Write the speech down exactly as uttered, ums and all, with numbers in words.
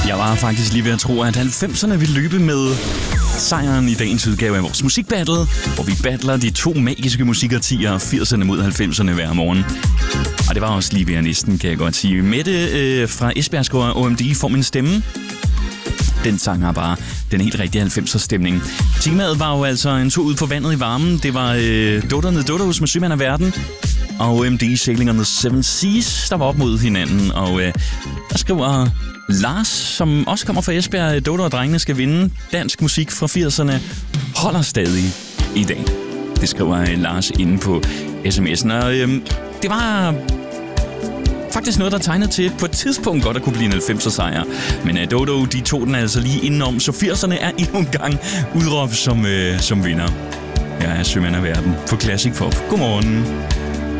Jeg var faktisk lige ved at tro, at halvfemserne ville løbe med sejren i dagens udgave af vores musikbattle, hvor vi battler de to magiske musikårtier, firserne mod halvfemserne hver morgen. Og det var også lige ved at næsten, kan jeg godt sige. Mette øh, fra Esbjerg O M D får min stemme. Den sang har bare den helt rigtige halvfemser-stemning. Temaet var jo altså en tur ud på vandet i varmen. Det var øh, Dutterne Dutterhus med Sømand af Verden. Og O M D Sailing on the Seven Seas, der var op mod hinanden. Og øh, der skriver Lars, som også kommer fra Esbjerg, Dutter og drengene skal vinde. Dansk musik fra firserne holder stadig i dag. Det skriver øh, Lars inde på sms'en. Og øh, det var faktisk noget, der tegnede til på et tidspunkt godt at kunne blive en halvfemser-sejr. Men uh, Dodo, de tog den altså lige indenom, så firserne er endnu en gang udråbt som, øh, som vinder. Jeg er Sømand af Verden på Classic Pop. Godmorgen.